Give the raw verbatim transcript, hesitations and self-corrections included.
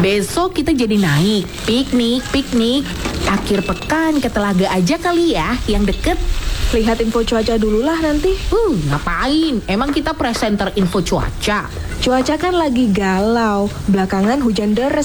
Besok kita jadi naik, piknik, piknik. Akhir pekan ke Telaga aja kali ya, yang deket. Lihat info cuaca dulu lah nanti. Uh, ngapain? Emang kita presenter info cuaca? Cuaca kan lagi galau. Belakangan hujan deras